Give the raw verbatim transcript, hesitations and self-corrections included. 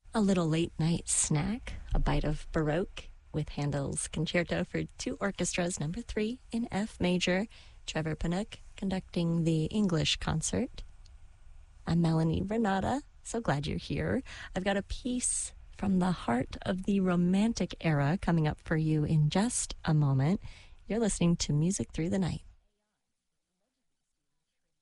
A little late night snack, a bite of Baroque with Handel's Concerto for Two Orchestras, number three in F major. Trevor Panook conducting the English concert. I'm Melanie Renata. So glad you're here. I've got a piece from the heart of the Romantic era coming up for you in just a moment. You're listening to Music Through the Night.